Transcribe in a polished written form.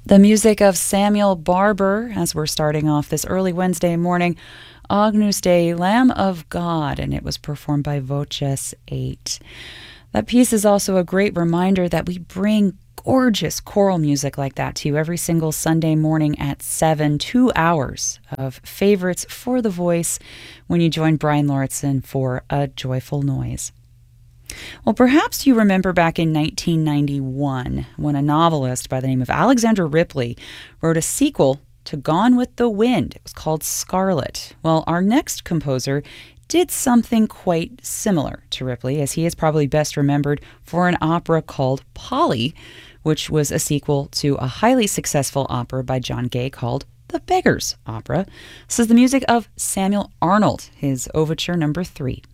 The music of Samuel Barber as we're starting off this early Wednesday morning, Agnus Dei, Lamb of God, and it was performed by Voces 8. That piece is also a great reminder that we bring gorgeous choral music like that to you every single Sunday morning at 7, 2 hours of favorites for the voice when you join Brian Lauritsen for A Joyful Noise. Well, perhaps you remember back in 1991 when a novelist by the name of Alexandra Ripley wrote a sequel to Gone with the Wind. It was called Scarlet. Well, our next composer did something quite similar to Ripley, as he is probably best remembered for an opera called Polly, which was a sequel to a highly successful opera by John Gay called The Beggar's Opera. This is the music of Samuel Arnold, his Overture Number 3.